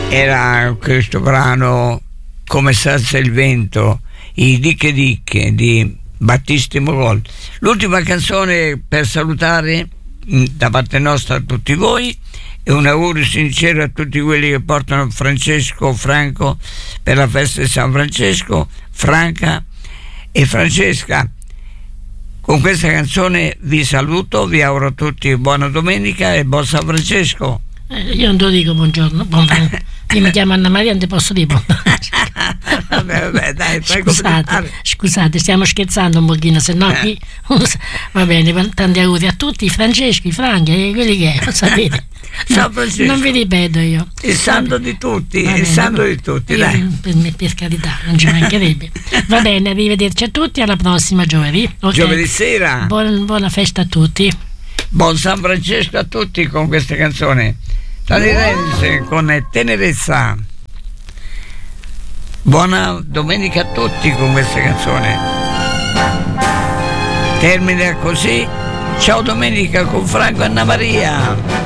Era questo brano Come salza il vento, i Dicche Dicche di Battisti Mogol. L'ultima canzone per salutare da parte nostra a tutti voi e un augurio sincero a tutti quelli che portano Francesco Franco per la festa di San Francesco, Franca e Francesca. Con questa canzone vi saluto, vi auguro a tutti buona domenica e buon San Francesco. Io non te lo dico buongiorno, io mi chiamo Anna Maria, non ti posso dire vabbè, dai, scusate, stiamo scherzando un pochino, se no qui va bene, tanti auguri a tutti, i Franceschi, i Franchi, quelli che sapete. Non vi ripeto io. Il santo di tutti, il santo di tutti, dai. Per carità, non ci mancherebbe. Va bene, arrivederci a tutti, alla prossima giovedì. Okay. Giovedì sera. Buona festa a tutti. Buon San Francesco a tutti con questa canzone. Tony Renzi con Tenerezza. Buona domenica a tutti con questa canzone. Termina così. Ciao domenica con Franco e Anna Maria.